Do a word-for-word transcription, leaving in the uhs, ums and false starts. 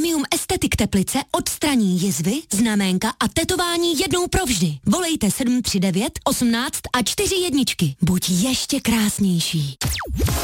Premium Aesthetic Teplice odstraní jizvy, znaménka a tetování jednou provždy. Volejte sedm tři devět, osmnáct a čtyři jedničky. Buď ještě krásnější.